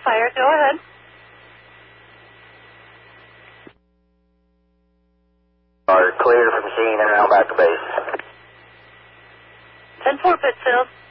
fire. Go ahead. Are clear from scene and now back to base. 10-4 Pittsfield.